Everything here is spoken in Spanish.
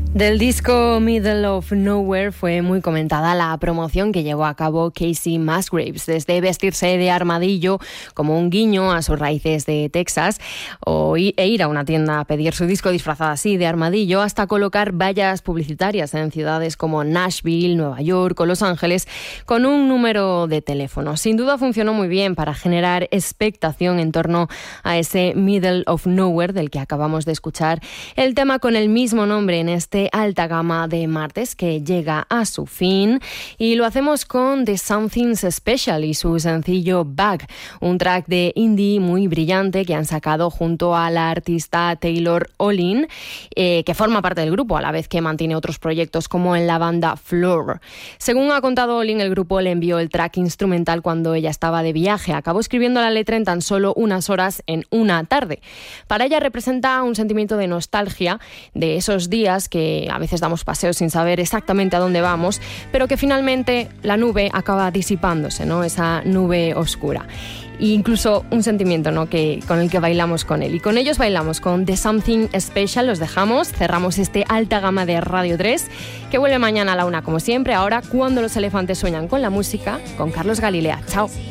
Del disco Middle of Nowhere fue muy comentada la promoción que llevó a cabo Casey Musgraves, desde vestirse de armadillo como un guiño a sus raíces de Texas e ir a una tienda a pedir su disco disfrazada así de armadillo, hasta colocar vallas publicitarias en ciudades como Nashville, Nueva York o Los Ángeles con un número de teléfono. Sin duda funcionó muy bien para generar expectación en torno a ese Middle of Nowhere del que acabamos de escuchar el tema con el mismo nombre en este alta gama de martes que llega a su fin, y lo hacemos con The Something's Special y su sencillo Bag, un track de indie muy brillante que han sacado junto a la artista Taylor Olin, que forma parte del grupo a la vez que mantiene otros proyectos como en la banda Floor. Según ha contado Olin, el grupo le envió el track instrumental cuando ella estaba de viaje. Acabó escribiendo la letra en tan solo unas horas en una tarde. Para ella representa un sentimiento de nostalgia de esos días que a veces damos paseos sin saber exactamente a dónde vamos, pero que finalmente la nube acaba disipándose, ¿no? Esa nube oscura. E incluso un sentimiento, ¿no?, con el que bailamos con él. Y con ellos bailamos con The Something Special. Los dejamos, cerramos este alta gama de Radio 3, que vuelve mañana a la 1 como siempre. Ahora, Cuando los elefantes sueñan con la música, con Carlos Galilea. Chao.